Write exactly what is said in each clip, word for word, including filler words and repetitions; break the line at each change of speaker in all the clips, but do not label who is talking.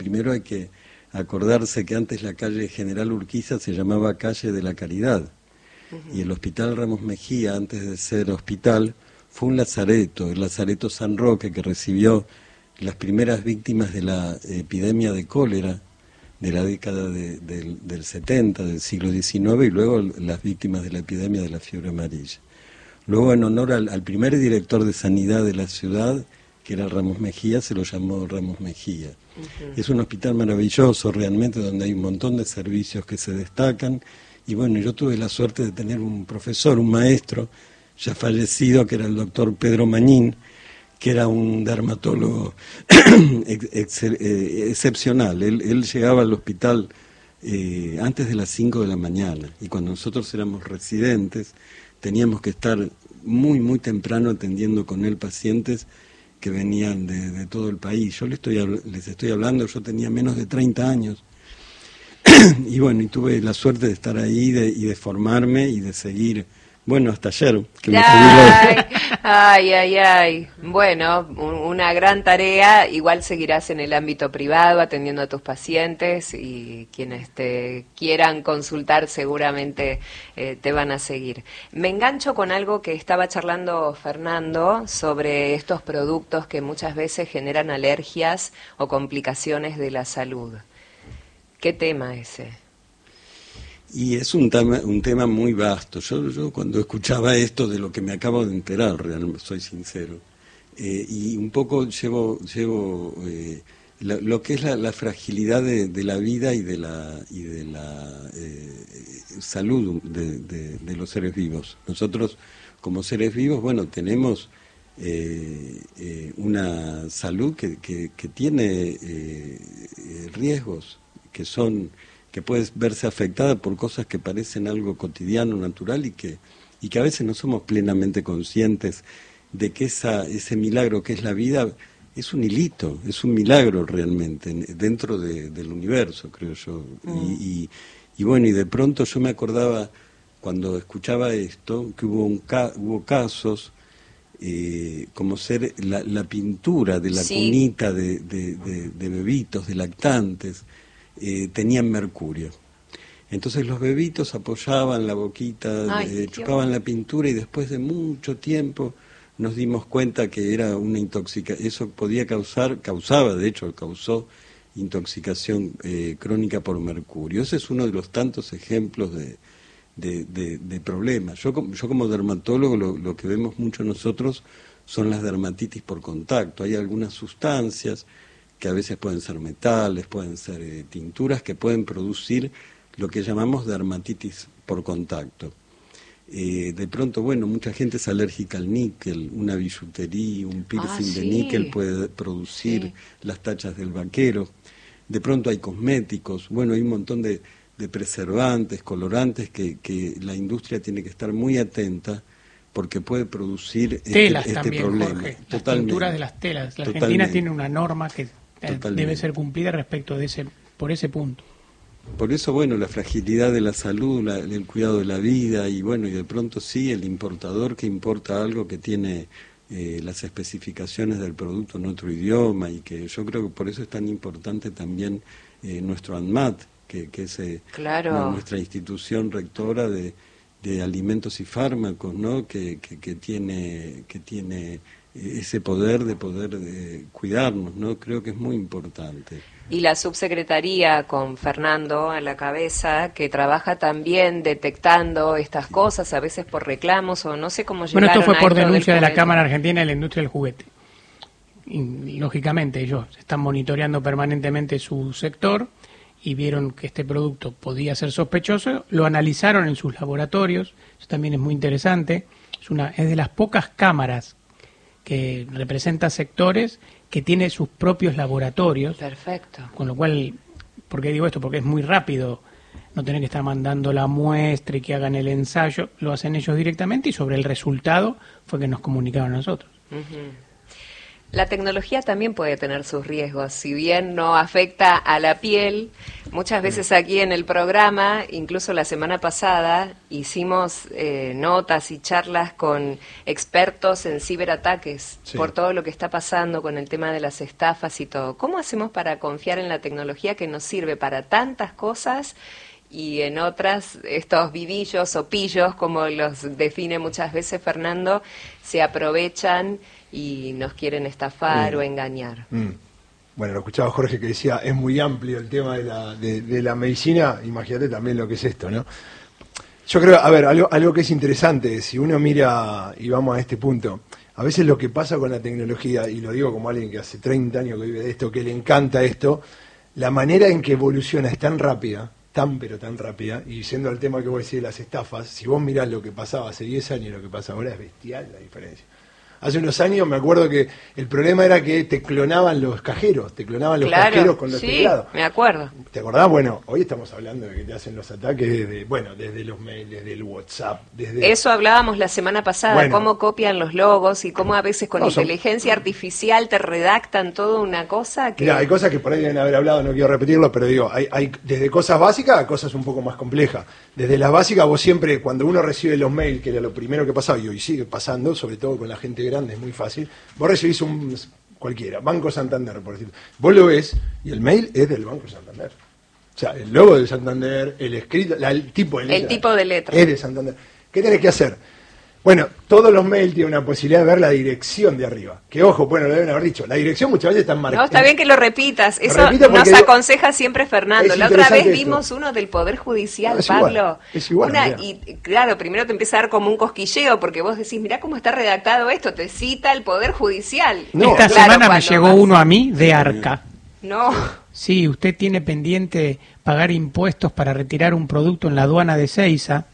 primero hay que acordarse que antes la calle General Urquiza se llamaba Calle de la Caridad, uh-huh. y el Hospital Ramos Mejía, antes de ser hospital, fue un lazareto, el Lazareto San Roque, que recibió las primeras víctimas de la epidemia de cólera de la década de, de, del setenta, del siglo diecinueve, y luego las víctimas de la epidemia de la fiebre amarilla. Luego, en honor al, al primer director de sanidad de la ciudad, que era Ramos Mejía, se lo llamó Ramos Mejía. Uh-huh. Es un hospital maravilloso realmente, donde hay un montón de servicios que se destacan, y bueno, yo tuve la suerte de tener un profesor, un maestro, ya fallecido, que era el doctor Pedro Mañín, que era un dermatólogo ex, ex, eh, excepcional. Él, él llegaba al hospital eh, antes de las cinco de la mañana, y cuando nosotros éramos residentes teníamos que estar muy, muy temprano atendiendo con él pacientes que venían de, de todo el país. Yo les estoy, les estoy hablando, yo tenía menos de treinta años, y bueno, y tuve la suerte de estar ahí de, y de formarme y de seguir. Bueno, hasta ayer, que me
ay, ay, ay, ay. Bueno, un, una gran tarea. Igual seguirás en el ámbito privado atendiendo a tus pacientes, y quienes te quieran consultar seguramente eh, te van a seguir. Me engancho con algo que estaba charlando Fernando sobre estos productos que muchas veces generan alergias o complicaciones de la salud. ¿Qué tema ese?
Y es un tema, un tema muy vasto. Yo, yo cuando escuchaba esto, de lo que me acabo de enterar, realmente soy sincero, eh, y un poco llevo, llevo eh, lo, lo que es la, la fragilidad de, de la vida y de la, y de la eh, salud de, de, de los seres vivos. Nosotros, como seres vivos, bueno, tenemos eh, eh, una salud que, que, que tiene eh, riesgos que son... que puede verse afectada por cosas que parecen algo cotidiano, natural, y que, y que a veces no somos plenamente conscientes de que esa, ese milagro que es la vida es un hilito, es un milagro realmente, dentro de, del universo, creo yo. Mm. Y, y, y bueno, y de pronto yo me acordaba, cuando escuchaba esto, que hubo, un ca hubo casos, eh, como ser la, la pintura de la sí. cunita de, de, de, de bebitos, de lactantes, Eh, tenían mercurio. Entonces los bebitos apoyaban la boquita, Ay, eh, chupaban la pintura, y después de mucho tiempo nos dimos cuenta que era una intoxicación. Eso podía causar, causaba, de hecho causó intoxicación eh, crónica por mercurio. Ese es uno de los tantos ejemplos de, de, de, de problemas. Yo, yo como dermatólogo lo, lo que vemos mucho nosotros son las dermatitis por contacto. Hay algunas sustancias que a veces pueden ser metales, pueden ser eh, tinturas, que pueden producir lo que llamamos dermatitis por contacto. Eh, de pronto, bueno, mucha gente es alérgica al níquel, una billutería, un piercing ah, sí. de níquel puede producir sí. las tachas del vaquero. De pronto hay cosméticos, bueno, hay un montón de, de preservantes, colorantes, que, que la industria tiene que estar muy atenta, porque puede producir
telas
este, este
también,
problema.
Jorge, las tinturas de las telas. La Totalmente. Argentina tiene una norma que Totalmente. debe ser cumplida respecto de ese, por ese punto.
Por eso, bueno, la fragilidad de la salud, la, el cuidado de la vida, y bueno, y de pronto sí, el importador que importa algo que tiene eh, las especificaciones del producto en otro idioma, y que yo creo que por eso es tan importante también eh, nuestro ANMAT, que, que es eh,
claro.
nuestra institución rectora de, de alimentos y fármacos, ¿no? que, que, que tiene... que tiene ese poder de poder de cuidarnos, ¿no? Creo que es muy importante.
Y la subsecretaría, con Fernando a la cabeza, que trabaja también detectando estas cosas, a veces por reclamos o no sé cómo llegaron.
Bueno, esto fue
a
por
esto
denuncia de la Cámara Argentina de la Industria del Juguete. Y, lógicamente ellos están monitoreando permanentemente su sector y vieron que este producto podía ser sospechoso, lo analizaron en sus laboratorios, eso también es muy interesante, es, una, es de las pocas cámaras que representa sectores que tiene sus propios laboratorios.
Perfecto.
Con lo cual, ¿por qué digo esto? Porque es muy rápido no tener que estar mandando la muestra y que hagan el ensayo, lo hacen ellos directamente, y sobre el resultado fue que nos comunicaron a nosotros.
Uh-huh. La tecnología también puede tener sus riesgos, si bien no afecta a la piel, Muchas veces aquí en el programa, incluso la semana pasada, hicimos eh, notas y charlas con expertos en ciberataques sí. por todo lo que está pasando con el tema de las estafas y todo. ¿Cómo hacemos para confiar en la tecnología que nos sirve para tantas cosas y en otras, estos vivillos o pillos, como los define muchas veces Fernando, se aprovechan y nos quieren estafar mm. o engañar?
Mm. Bueno, lo escuchaba Jorge que decía, es muy amplio el tema de la, de, de la medicina, imagínate también lo que es esto, ¿no? Yo creo, a ver, algo, algo que es interesante, si uno mira, y vamos a este punto, a veces lo que pasa con la tecnología, y lo digo como alguien que hace treinta años que vive de esto, que le encanta esto, la manera en que evoluciona es tan rápida, tan pero tan rápida, y siendo el tema que vos decís de las estafas, si vos mirás lo que pasaba hace diez años y lo que pasa ahora, es bestial la diferencia. Hace unos años me acuerdo que el problema era que te clonaban los cajeros, te clonaban los
claro,
cajeros con los
sí,
teclados.
Me acuerdo.
¿Te acordás? Bueno, hoy estamos hablando de que te hacen los ataques desde, bueno, desde los mails, desde el WhatsApp, desde...
Eso hablábamos la semana pasada, bueno, cómo copian los logos y cómo a veces con no, inteligencia son... artificial te redactan toda una cosa que...
Mira, hay cosas que por ahí deben haber hablado, no quiero repetirlo, pero digo, hay, hay desde cosas básicas a cosas un poco más complejas. Desde las básicas, vos siempre, cuando uno recibe los mails, que era lo primero que pasaba, y hoy sigue pasando, sobre todo con la gente grande, es muy fácil. Vos recibís un cualquiera, Banco Santander, por decirlo. Vos lo ves y el mail es del Banco Santander. O sea, el logo del Santander, el escrito, la, el tipo de letra.
El tipo de letra.
Es de Santander. ¿Qué tenés que hacer? Bueno, todos los mails tienen una posibilidad de ver la dirección de arriba. Que ojo, bueno, lo deben haber dicho. La dirección muchas veces está marcada.
No, está bien que lo repitas. Eso nos aconseja siempre Fernando. La otra vez vimos esto. Uno del Poder Judicial, no, es Pablo.
Igual, es igual.
Una, y claro, primero te empieza a dar como un cosquilleo porque vos decís, mirá cómo está redactado esto. Te cita el Poder Judicial.
No, Esta claro, semana me llegó más... uno a mí de Arca.
No.
Sí, usted tiene pendiente pagar impuestos para retirar un producto en la aduana de Seiza.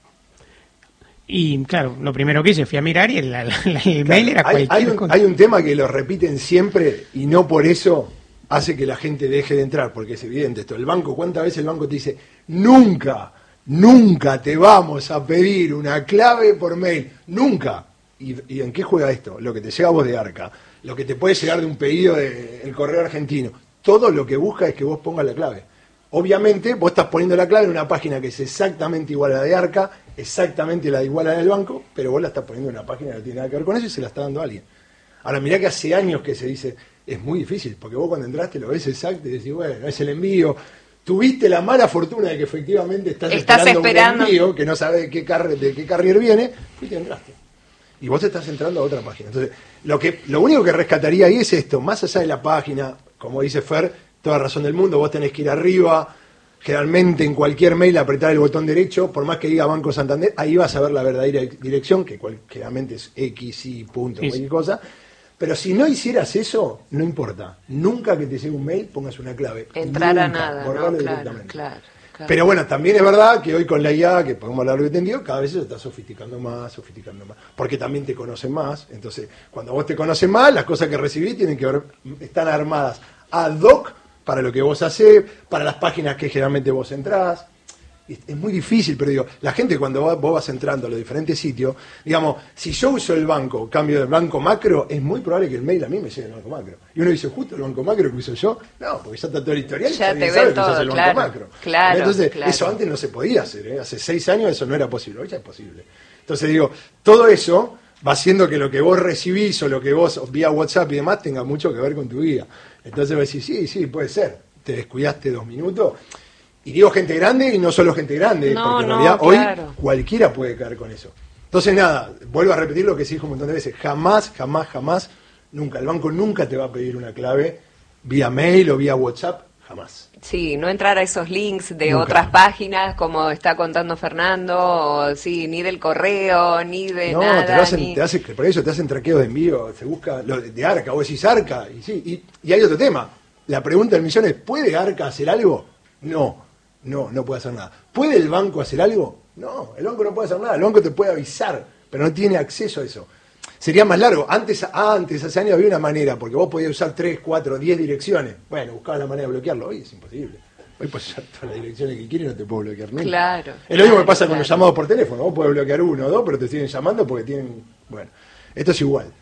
Y claro, lo primero que hice fui a mirar y el, el, el claro, mail era cualquier
hay, hay un,
cosa.
Hay un tema que lo repiten siempre y no por eso hace que la gente deje de entrar, porque es evidente esto. El banco, ¿cuántas veces el banco te dice, nunca, nunca te vamos a pedir una clave por mail? Nunca. ¿Y, y en qué juega esto? Lo que te llega a vos de Arca, lo que te puede llegar de un pedido del correo argentino. Todo lo que busca es que vos pongas la clave. Obviamente, vos estás poniendo la clave en una página que es exactamente igual a la de Arca, exactamente la de igual a la del banco, pero vos la estás poniendo en una página que no tiene nada que ver con eso y se la está dando a alguien. Ahora, mirá que hace años que se dice, es muy difícil, porque vos cuando entraste lo ves exacto y decís, bueno, es el envío. Tuviste la mala fortuna de que efectivamente estás,
estás
esperando,
esperando
un envío, que no sabes de qué, carrier, de qué carrier viene, y te entraste. Y vos estás entrando a otra página. Entonces, lo, que, lo único que rescataría ahí es esto, más allá de la página, como dice Fer, toda razón del mundo, vos tenés que ir arriba, generalmente en cualquier mail apretar el botón derecho, por más que diga Banco Santander, ahí vas a ver la verdadera dirección, que cual, generalmente es X, Y, punto, sí, cualquier cosa. Pero si no hicieras eso, no importa. Nunca que te llegue un mail pongas una clave.
Entrar
Nunca,
a nada, ¿no? Claro, claro, claro.
Pero bueno, también es verdad que hoy con la I A, que podemos hablar lo que entendido, cada vez se está sofisticando más, sofisticando más. Porque también te conocen más. Entonces, cuando vos te conocen más, las cosas que recibís tienen que ver, están armadas ad hoc para lo que vos hacés, para las páginas que generalmente vos entrás. Es muy difícil, pero digo, la gente cuando vos vas entrando a los diferentes sitios, digamos, si yo uso el banco, cambio del banco macro, es muy probable que el mail a mí me llegue el banco macro. Y uno dice, justo el banco macro que uso yo, no, porque ya está todo el historial,
ya
y
te
sabe
ven
que
todo,
usas el
claro,
banco macro.
Claro,
Entonces,
claro.
Eso antes no se podía hacer, ¿eh? Hace seis años eso no era posible, hoy ya es posible. Entonces digo, todo eso va haciendo que lo que vos recibís o lo que vos vía WhatsApp y demás tenga mucho que ver con tu vida. Entonces vos decís, sí, sí, puede ser. Te descuidaste dos minutos. Y digo gente grande y no solo gente grande,
no,
porque en
no,
realidad
claro.
Hoy cualquiera puede caer con eso. Entonces nada, vuelvo a repetir lo que se dijo un montón de veces. Jamás, jamás, jamás, nunca. El banco nunca te va a pedir una clave vía mail o vía WhatsApp, jamás.
Sí, no entrar a esos links de
nunca.
Otras páginas, como está contando Fernando, o, sí, ni del correo, ni de
no,
nada.
No, te, hacen,
ni...
te hacen, por eso te hacen traqueos de envío, se busca lo de, de Arca, vos decís Arca, y sí, y, y hay otro tema. La pregunta del millón es, ¿puede Arca hacer algo? No, no, no puede hacer nada. ¿Puede el banco hacer algo? No, el banco no puede hacer nada. El banco te puede avisar, pero no tiene acceso a eso. Sería más largo. Antes, antes hace años había una manera, porque vos podías usar tres, cuatro, diez direcciones. Bueno, buscabas la manera de bloquearlo. Hoy es imposible. Hoy puedes usar todas las direcciones que quieres y no te puedo bloquear nunca.
Claro.
Es lo mismo que pasa
claro.
con los llamados por teléfono. Vos podés bloquear uno o dos, pero te siguen llamando porque tienen... Bueno, esto es igual.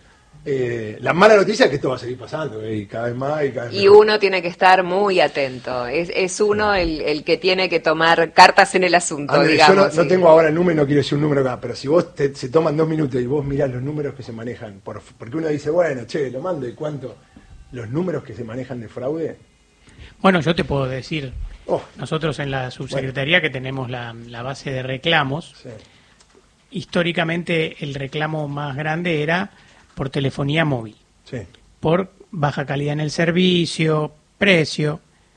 Eh, la mala noticia es que esto va a seguir pasando, eh, y cada vez más y cada vez
Y
mejor.
uno tiene que estar muy atento. Es, es uno el, el que tiene que tomar cartas en el asunto,
Andrés,
digamos.
yo no, no
sí.
tengo ahora el número, no quiero decir un número acá, pero si vos te, se toman dos minutos y vos mirás los números que se manejan, por, porque uno dice, bueno, che, lo mando, ¿y cuánto? Los números que se manejan de fraude.
Bueno, yo te puedo decir,
Oh,
nosotros en la subsecretaría que tenemos la, la base de reclamos,
sí.
históricamente el reclamo más grande era por telefonía móvil,
Sí.
por baja calidad en el servicio, precio.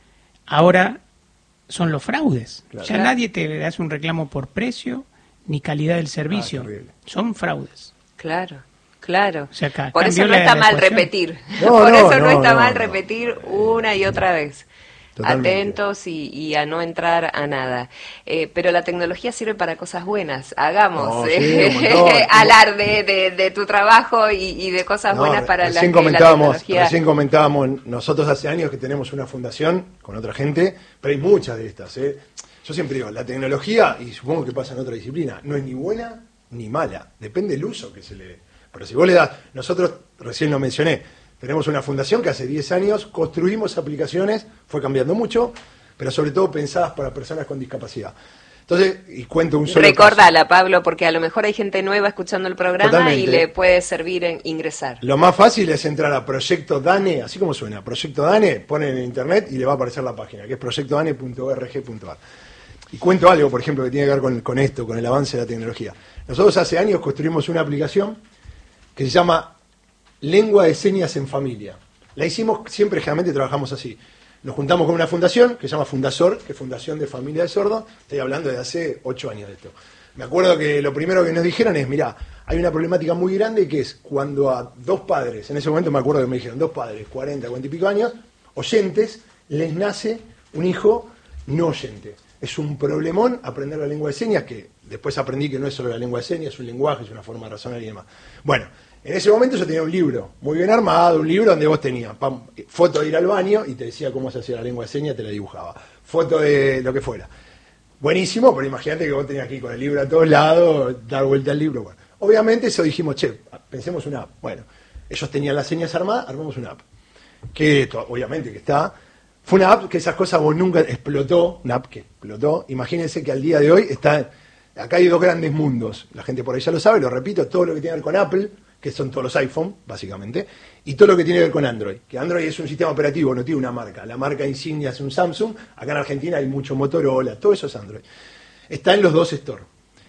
Ahora son los fraudes.
Claro.
Ya
Claro.
nadie te hace un reclamo por precio ni calidad del servicio.
Ah, terrible.
Son fraudes.
Claro, claro.
O sea, ca-
Por eso
cambió
no
la-
está
la
mal
ecuación.
repetir.
No,
Por
no,
eso no,
no,
está
no,
mal
no.
repetir una y otra vez.
Totalmente.
Atentos y, y a no entrar a nada. Eh, pero la tecnología sirve para cosas buenas. Hagamos
No, sí,
eh,
un montón.
alarde de, de tu trabajo y, y de cosas
No,
buenas para la,
recién
que la
comentábamos,
tecnología.
recién comentábamos, nosotros hace años que tenemos una fundación con otra gente, pero hay muchas de estas. ¿eh? Yo siempre digo, la tecnología, y supongo que pasa en otra disciplina, no es ni buena ni mala, depende del uso que se le dé. Pero si vos le das, nosotros recién lo mencioné, tenemos una fundación que hace diez años construimos aplicaciones, fue cambiando mucho, pero sobre todo pensadas para personas con discapacidad. Entonces, y cuento un solo caso.
Recordala, Pablo, porque a lo mejor hay gente nueva escuchando el programa
Totalmente.
y le puede servir en ingresar.
Lo más fácil es entrar a Proyecto DANE, así como suena, Proyecto DANE, ponen en internet y le va a aparecer la página, que es proyecto dane punto org punto a r. Y cuento algo, por ejemplo, que tiene que ver con, con esto, con el avance de la tecnología. Nosotros hace años construimos una aplicación que se llama Lengua de Señas en Familia. La hicimos, siempre generalmente trabajamos así. Nos juntamos con una fundación que se llama Fundasor, que es Fundación de Familia de Sordos. Estoy hablando de hace ocho años de esto. Me acuerdo que lo primero que nos dijeron es, mirá, hay una problemática muy grande que es cuando a dos padres, en ese momento me acuerdo que me dijeron, dos padres, cuarenta, cuarenta y pico años, oyentes, les nace un hijo no oyente. Es un problemón aprender la lengua de señas, que después aprendí que no es solo la lengua de señas, es un lenguaje, es una forma de razonar y demás. Bueno, en ese momento yo tenía un libro muy bien armado, un libro donde vos tenías pam, foto de ir al baño y te decía cómo se hacía la lengua de señas, te la dibujaba. Foto de lo que fuera. Buenísimo, pero imagínate que vos tenías que ir con el libro a todos lados, dar vuelta al libro. Bueno, obviamente eso dijimos, che, pensemos una app. Bueno, ellos tenían las señas armadas, armamos una app. Que esto, obviamente que está. Fue una app que esas cosas vos nunca explotó, una app que explotó. Imagínense que al día de hoy está, acá hay dos grandes mundos. La gente por ahí ya lo sabe, lo repito, todo lo que tiene que ver con Apple, que son todos los iPhone, básicamente, y todo lo que tiene que ver con Android. Que Android es un sistema operativo, no tiene una marca. La marca insignia es un Samsung, acá en Argentina hay mucho Motorola, todo eso es Android. Está en los dos stores.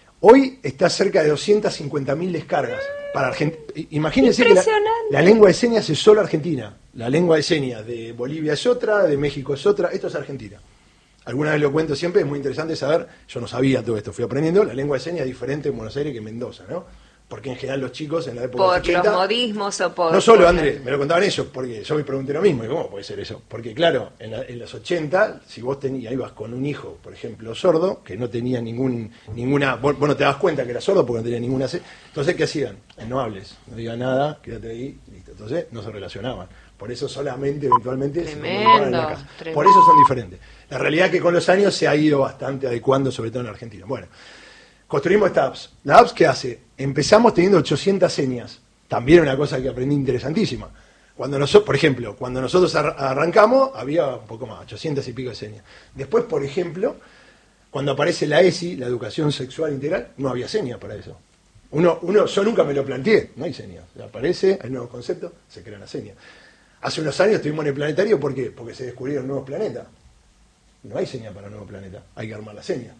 Hoy está cerca de doscientas cincuenta mil descargas para Argentina. Imagínense que la, la lengua de señas es solo Argentina. La lengua de señas de Bolivia es otra, de México es otra, esto es Argentina. Alguna vez lo cuento siempre, es muy interesante saber, yo no sabía todo esto, fui aprendiendo, la lengua de señas es diferente en Buenos Aires que en Mendoza, ¿no? Porque en general los chicos en la época de los
Por
ochenta,
los modismos o por...
no solo,
por-
Andrés, me lo contaban ellos, porque yo me pregunté lo mismo, y ¿cómo puede ser eso? Porque claro, en, la- en los ochenta, si vos tenías, ibas con un hijo, por ejemplo, sordo, que no tenía ningún, ninguna, vos, vos no te das cuenta que era sordo porque no tenía ninguna, se- entonces ¿qué hacían? Eh, No hables, no digas nada, quédate ahí, listo. Entonces no se relacionaban. Por eso solamente, eventualmente, se
Tremendo,
comunicaban en la casa.
tremendo.
Por eso son diferentes. La realidad es que con los años se ha ido bastante adecuando, sobre todo en Argentina. Bueno, construimos esta apps. ¿La apps qué hace? Empezamos teniendo ochocientas señas. También una cosa que aprendí interesantísima. Cuando nosotros, por ejemplo, cuando nosotros ar- arrancamos, había un poco más, ochocientas y pico de señas. Después, por ejemplo, cuando aparece la E S I, la Educación Sexual Integral, no había señas para eso. Uno, uno, yo nunca me lo planteé, no hay señas. Aparece, hay nuevos conceptos, se crea una seña. Hace unos años estuvimos en el planetario, ¿por qué? Porque se descubrieron nuevos planetas. No hay seña para nuevo planeta, hay que armar la seña.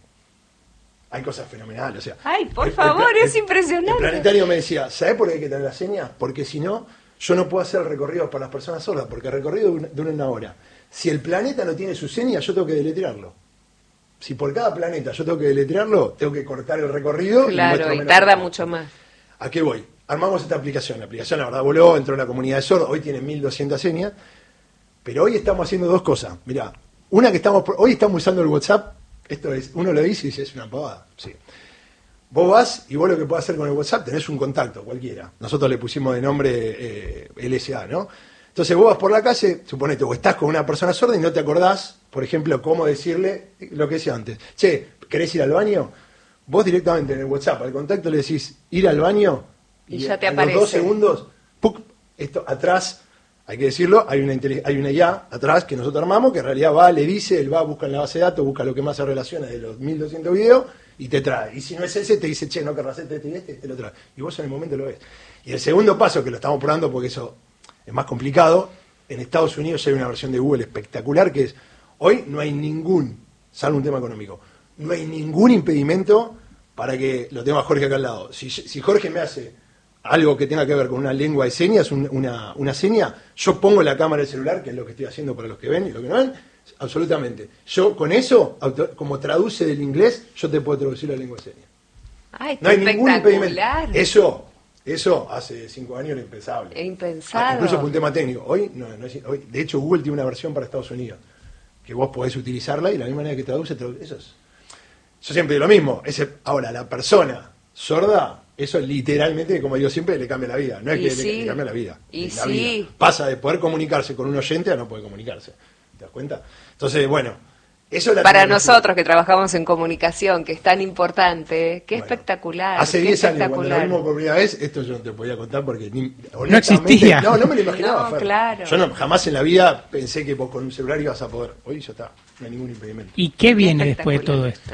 Hay cosas fenomenales, o sea...
Ay, por
el- el-
favor,
el-
es impresionante.
El planetario me decía, ¿sabés por qué hay que tener la seña? Porque si no, yo no puedo hacer recorridos para las personas sordas, porque el recorrido dura dura una hora. Si el planeta no tiene su seña, yo tengo que deletrearlo. Si por cada planeta yo tengo que deletrearlo, tengo que cortar el recorrido.
Claro,
muestro
y
menos
tarda
tiempo.
mucho más.
¿A qué voy? Armamos esta aplicación. La aplicación, la verdad, voló, entró en la comunidad de sordos. Hoy tiene mil doscientas señas. Pero hoy estamos haciendo dos cosas. Mirá, una que estamos... Hoy estamos usando el WhatsApp. Esto es... Uno lo dice y dice, es una pavada. Sí. Vos vas y vos lo que podés hacer con el WhatsApp, tenés un contacto, cualquiera. Nosotros le pusimos de nombre eh, L S A, ¿no? Entonces vos vas por la calle, suponete, o estás con una persona sorda y no te acordás, por ejemplo, cómo decirle lo que decía antes. Che, ¿querés ir al baño? Vos directamente en el WhatsApp al contacto le decís ir al baño
Y ya te
en
aparece.
los dos segundos ¡puc! Esto atrás, hay que decirlo, hay una, hay una I A atrás que nosotros armamos, que en realidad va, le dice, él va, busca en la base de datos, busca lo que más se relaciona de los mil doscientos videos y te trae. Y si no es ese, te dice, che, no querrás este, este y este, te lo trae. Y vos en el momento lo ves. Y el segundo paso, que lo estamos probando porque eso es más complicado, en Estados Unidos hay una versión de Google espectacular que es, hoy no hay ningún, salvo un tema económico, no hay ningún impedimento para que, lo tengo a Jorge acá al lado, si, si Jorge me hace algo que tenga que ver con una lengua de señas, un, una, una seña, yo pongo la cámara del celular, que es lo que estoy haciendo para los que ven y los que no ven, absolutamente. Yo con eso, auto, como traduce del inglés, yo te puedo traducir la lengua de señas.
Ay,
no hay ningún impedimento. Eso, eso hace cinco años era impensable.
Es impensado.
Ah, incluso por un tema técnico. Hoy, no, no es, hoy, de hecho, Google tiene una versión para Estados Unidos, que vos podés utilizarla y la misma manera que traduce, traduce eso es. Yo siempre digo lo mismo. Ese, ahora, la persona sorda, eso literalmente, como digo siempre, le cambia la vida. No es que sí. le, le cambia la vida.
Y
la
sí.
vida. Pasa de poder comunicarse con un oyente a no poder comunicarse. ¿Te das cuenta? Entonces, bueno, eso es la
para nosotros que trabajamos en comunicación, que es tan importante, qué bueno, espectacular.
Hace diez años, cuando lo vimos por primera vez, esto yo no te podía contar porque ni,
no existía.
No, no me lo imaginaba.
No, claro.
Yo no, jamás en la vida pensé que vos con un celular ibas a poder. Hoy ya está, no hay ningún impedimento.
¿Y qué viene después de todo esto?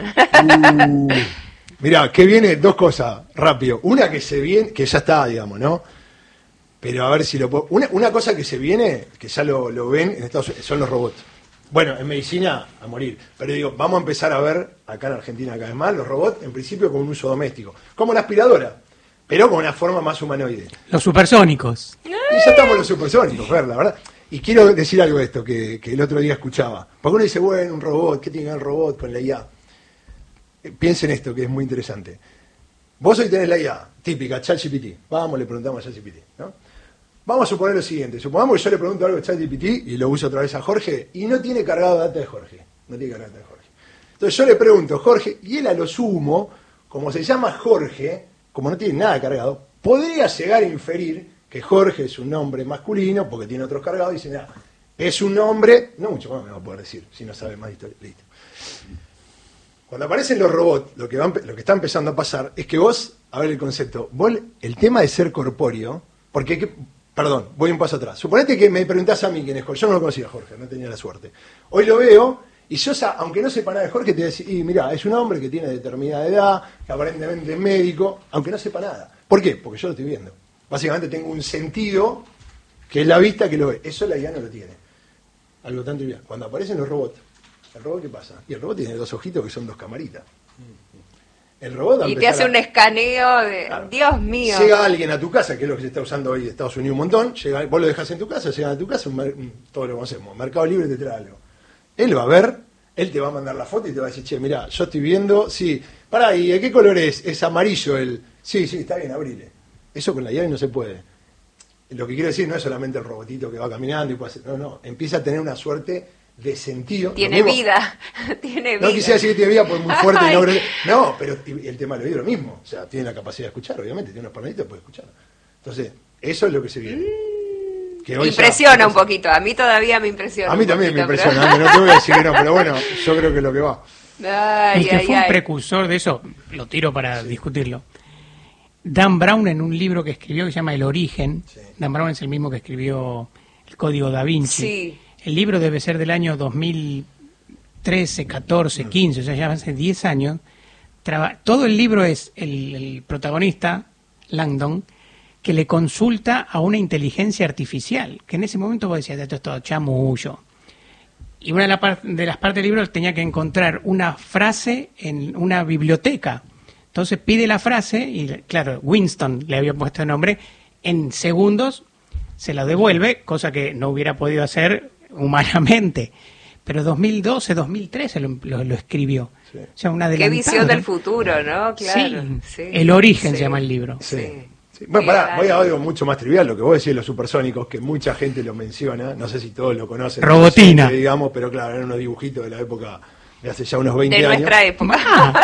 Uh, mirá, ¿qué viene? Dos cosas, rápido. Una que se viene, que ya está, digamos, ¿no? Pero a ver si lo puedo... Una, una cosa que se viene, que ya lo, lo ven en Estados Unidos, son los robots. Bueno, en medicina, a morir. Pero digo, vamos a empezar a ver, acá en Argentina cada vez más, los robots, en principio con un uso doméstico. Como la aspiradora, pero con una forma más humanoide.
Los supersónicos.
Y ya estamos los supersónicos, ver, la verdad. Y quiero decir algo de esto, que, que el otro día escuchaba. Porque uno dice, bueno, un robot, ¿qué tiene que ver el robot con la I A? Piensen esto, que es muy interesante. Vos hoy tenés la I A, típica, ChatGPT. Vamos, le preguntamos a ChatGPT, ¿no? Vamos a suponer lo siguiente. Supongamos que yo le pregunto algo a ChatGPT y lo uso otra vez a Jorge y no tiene cargado data de Jorge. No tiene cargado data de Jorge. Entonces yo le pregunto, Jorge, y él a lo sumo, como se llama Jorge, como no tiene nada cargado, podría llegar a inferir que Jorge es un nombre masculino porque tiene otros cargados y dice, nada, es un nombre, no mucho más me va a poder decir si no sabe más de historia. Listo. Cuando aparecen los robots, lo que, va, lo que está empezando a pasar es que vos, a ver el concepto, vos, el tema de ser corpóreo, porque, que, perdón, voy un paso atrás. Suponete que me preguntás a mí quién es Jorge, yo no lo conocía a Jorge, no tenía la suerte. Hoy lo veo, y yo, aunque no sepa nada de Jorge, te voy a decir, y mirá, es un hombre que tiene determinada edad, que aparentemente es médico, aunque no sepa nada. ¿Por qué? Porque yo lo estoy viendo. Básicamente tengo un sentido, que es la vista que lo ve. Eso la I A no lo tiene. Algo tan trivial. Cuando aparecen los robots, ¿el robot qué pasa? Y el robot tiene dos ojitos que son dos camaritas. El robot
y te hace a... un escaneo de... Claro. Dios mío.
Llega alguien a tu casa, que es lo que se está usando hoy en Estados Unidos un montón, llega, vos lo dejas en tu casa, llegan a tu casa, un mer... todo lo conocemos, Mercado Libre te trae algo. Él va a ver, él te va a mandar la foto y te va a decir, che, mirá, yo estoy viendo, sí, pará, ¿y de qué color es? Es amarillo el... Sí, sí, está bien, abrile. Eso con la I A no se puede. Lo que quiero decir no es solamente el robotito que va caminando y puede hacer... No, no, empieza a tener una suerte... de sentido.
Tiene vida, tiene vida.
No quisiera decir que tiene vida porque es muy fuerte. Y no, no, pero el tema del oído es lo mismo. O sea, tiene la capacidad de escuchar, obviamente, tiene unos palmaditos, puede escuchar. Entonces, eso es lo que se viene.
Que hoy impresiona ya, un poquito, a mí todavía me impresiona.
A mí también
poquito,
me impresiona, pero... no te voy a decir que no, pero bueno, yo creo que es lo que va.
Ay, el que ay, fue ay. un precursor de eso, lo tiro para sí. discutirlo. Dan Brown, en un libro que escribió que se llama El Origen, sí. Dan Brown es el mismo que escribió El Código Da Vinci.
Sí.
El libro debe ser del año dos mil trece, catorce, quince, o sea, ya hace diez años. Traba- todo el libro es el, el protagonista, Langdon, que le consulta a una inteligencia artificial, que en ese momento vos decías, esto es todo chamullo. Y una de, la par- de las partes del libro tenía que encontrar una frase en una biblioteca. Entonces pide la frase, y claro, Winston le había puesto el nombre, en segundos se la devuelve, cosa que no hubiera podido hacer humanamente, pero dos mil doce, dos mil trece lo, lo, lo escribió. Sí. O sea, una
qué visión del futuro, ¿no? Claro.
Sí, sí. El Origen sí. se llama el libro.
Sí. sí. sí. Bueno, pará, voy a algo mucho más trivial, lo que vos decís de los supersónicos, que mucha gente lo menciona, no sé si todos lo conocen.
Robotina.
No sé, digamos, pero claro, eran unos dibujitos de la época de hace ya unos veinte
de
años.
De nuestra época.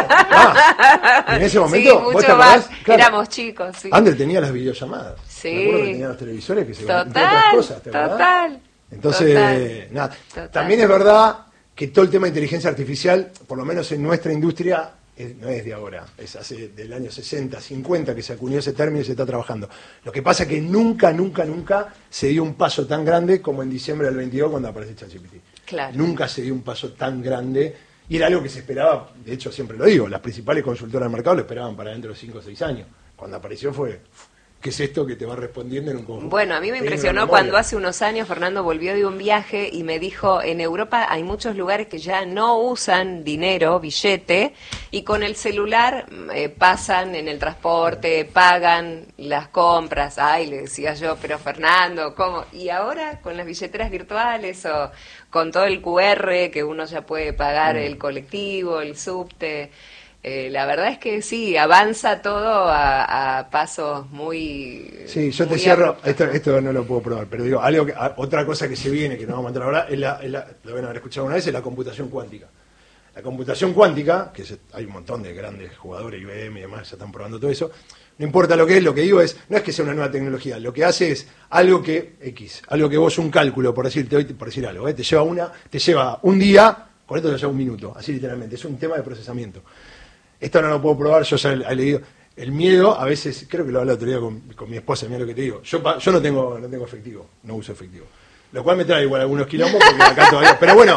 Ah, en ese momento,
sí,
¿vos te acordás?
Claro, éramos chicos, sí.
Andrés tenía las videollamadas.
Sí.
Me acuerdo que tenía los televisores que se
total,
entre otras cosas, ¿te acordás?
Total.
Entonces,
total,
nada.
Total.
También es verdad que todo el tema de inteligencia artificial, por lo menos en nuestra industria, es, no es de ahora, es hace del año sesenta, cincuenta que se acuñó ese término y se está trabajando. Lo que pasa es que nunca, nunca, nunca se dio un paso tan grande como en diciembre del veintidós cuando aparece ChatGPT.
Claro.
Nunca se dio un paso tan grande y era algo que se esperaba, de hecho siempre lo digo, las principales consultoras del mercado lo esperaban para dentro de cinco o seis años. Cuando apareció fue... ¿Qué es esto que te va respondiendo en un conjunto?
Bueno, a mí me impresionó cuando hace unos años Fernando volvió de un viaje y me dijo, en Europa hay muchos lugares que ya no usan dinero, billete, y con el celular eh, pasan en el transporte, pagan las compras. Ay, le decía yo, pero Fernando, ¿cómo? Y ahora con las billeteras virtuales o con todo el cu erre que uno ya puede pagar el colectivo, el subte... Eh, la verdad es que sí, avanza todo a, a pasos muy...
Sí, yo
muy
te cierro,
abruptos.
esto, esto no lo puedo probar, pero digo, algo que, a, otra cosa que se viene, que nos vamos a entrar ahora, es la, es la, lo van a haber escuchado una vez, es la computación cuántica. La computación cuántica, que se, hay un montón de grandes jugadores, I B M y demás, ya están probando todo eso, no importa lo que es, lo que digo es, no es que sea una nueva tecnología, lo que hace es algo que, X, algo que vos un cálculo, por decirte hoy, por decir algo, ¿eh? te lleva una, te lleva un día, con esto te lleva un minuto, así literalmente, es un tema de procesamiento. Esto no lo puedo probar, yo ya he leído. El miedo, a veces, creo que lo hablé el otro día con, con mi esposa, mira lo que te digo. Yo, yo no tengo no tengo efectivo, no uso efectivo. Lo cual me trae igual algunos quilombos, porque acá todavía... Pero bueno,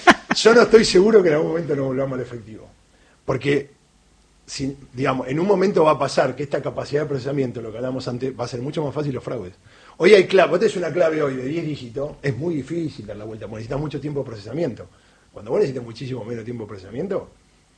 yo no estoy seguro que en algún momento nos volvamos al efectivo. Porque, si, digamos, en un momento va a pasar que esta capacidad de procesamiento, lo que hablamos antes, va a ser mucho más fácil los fraudes. Hoy hay clave, vos tenés una clave hoy de diez dígitos, es muy difícil dar la vuelta, porque necesitas mucho tiempo de procesamiento. Cuando vos necesitas muchísimo menos tiempo de procesamiento...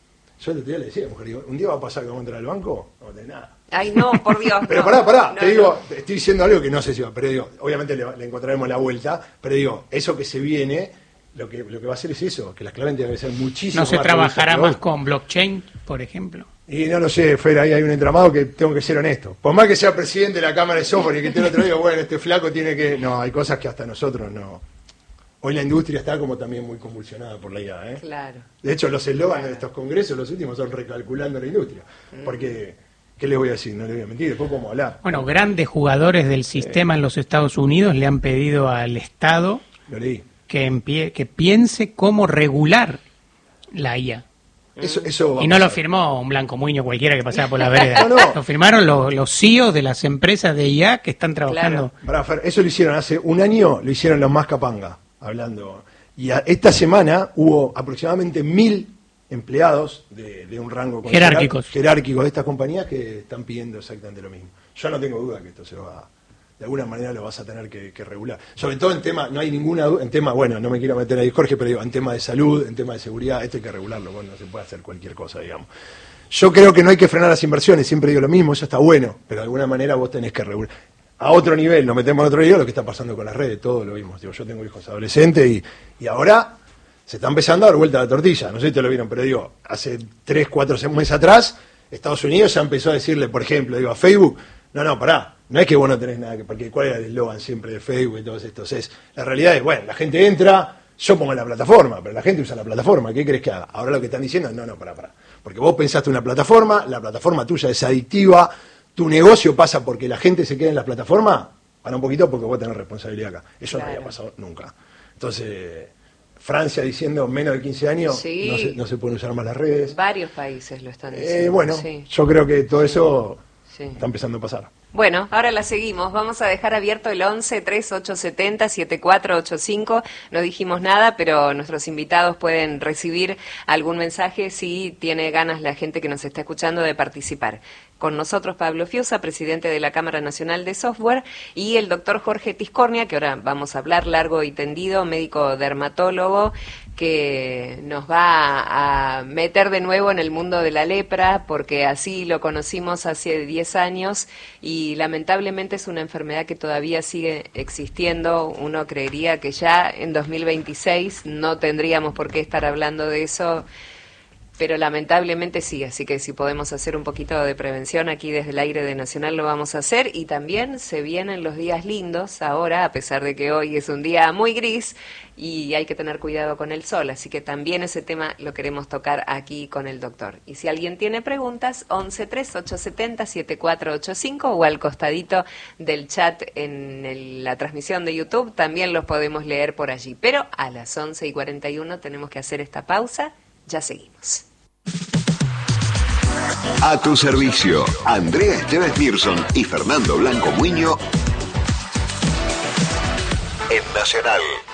Yo el otro día le decía a la mujer, digo, un día va a pasar que vamos a entrar al banco, no tenés nada.
Ay, no, por Dios.
Pero
no,
pará, pará,
no,
te
no.
digo, estoy diciendo algo que no sé si va, pero digo, obviamente le, le encontraremos la vuelta, pero digo, eso que se viene, lo que lo que va a hacer es eso, que las claves tienen que ser muchísimo
¿No se
más
trabajará
robustas,
más con blockchain, por ejemplo?
Y no lo sé, Fer, ahí hay un entramado que tengo que ser honesto. Por más que sea presidente de la Cámara de Software y que te lo otro digo, bueno, este flaco tiene que... No, hay cosas que hasta nosotros no... Hoy la industria está como también muy convulsionada por la I A, ¿eh?
Claro.
De hecho, los eslogans de estos congresos, los últimos, son recalculando la industria. Porque, ¿qué les voy a decir? No les voy a mentir, después podemos hablar.
Bueno, grandes jugadores del sistema en los Estados Unidos le han pedido al Estado
Lo leí.
que, empie- que piense cómo regular la I A.
Eso, eso va
Y
a
no lo
pasar.
firmó un blanco muño cualquiera que pasaba por la vereda.
No, no.
Lo firmaron los, los C E Os de las empresas de I A que están trabajando.
Pará, Fer, eso lo hicieron hace un año, lo hicieron los más capanga, hablando. Y a- esta semana hubo aproximadamente mil empleados de, de un rango considerable-
Jerárquicos.
jerárquicos de estas compañías que están pidiendo exactamente lo mismo. Yo no tengo duda que esto se va, de alguna manera lo vas a tener que, que regular. Sobre todo en tema, no hay ninguna duda, en tema, bueno, no me quiero meter ahí, Jorge, pero digo, en tema de salud, en tema de seguridad, esto hay que regularlo, bueno, no se puede hacer cualquier cosa, digamos. Yo creo que no hay que frenar las inversiones, siempre digo lo mismo, eso está bueno, pero de alguna manera vos tenés que regular. A otro nivel, nos metemos en otro nivel, lo que está pasando con las redes, todo lo vimos. Digo, yo tengo hijos adolescentes y, y ahora se está empezando a dar vuelta a la tortilla. No sé si te lo vieron, pero digo, hace tres, cuatro meses atrás, Estados Unidos ya empezó a decirle, por ejemplo, digo, a Facebook, no, no, pará, no es que vos no tenés nada que, porque cuál era el eslogan siempre de Facebook y todos estos. Es, la realidad es, bueno, la gente entra, yo pongo la plataforma, pero la gente usa la plataforma, ¿qué crees que haga? Ahora lo que están diciendo es, no, no, pará, pará. Porque vos pensaste una plataforma, la plataforma tuya es adictiva, tu negocio pasa porque la gente se queda en la plataforma, para un poquito porque vos tenés responsabilidad acá. Eso
Claro.
no había pasado nunca. Entonces, Francia diciendo menos de quince años,
Sí.
no, se, no se pueden usar más las redes.
Varios países lo están diciendo.
Eh, bueno,
sí.
yo creo que todo eso
Sí.
está empezando a pasar.
Bueno, ahora la seguimos. Vamos a dejar abierto el once, treinta y ocho setenta, setenta y cuatro ochenta y cinco. No dijimos nada, pero nuestros invitados pueden recibir algún mensaje si tiene ganas la gente que nos está escuchando de participar. Con nosotros Pablo Fiusa, presidente de la Cámara Nacional de Software, y el doctor Jorge Tiscornia, que ahora vamos a hablar largo y tendido, médico dermatólogo, que nos va a meter de nuevo en el mundo de la lepra, porque así lo conocimos hace diez años y lamentablemente es una enfermedad que todavía sigue existiendo. Uno creería que ya en dos mil veintiséis no tendríamos por qué estar hablando de eso, pero lamentablemente sí, así que si podemos hacer un poquito de prevención aquí desde el aire de Nacional lo vamos a hacer. Y también se vienen los días lindos ahora, a pesar de que hoy es un día muy gris y hay que tener cuidado con el sol, así que también ese tema lo queremos tocar aquí con el doctor. Y si alguien tiene preguntas, once, treinta y ocho setenta, setenta y cuatro ochenta y cinco o al costadito del chat en el, la transmisión de YouTube, también los podemos leer por allí. Pero a las once y cuarenta y uno tenemos que hacer esta pausa, ya seguimos.
A tu servicio, Andrea Esteves Mirson y Fernando Blanco Muño en Nacional.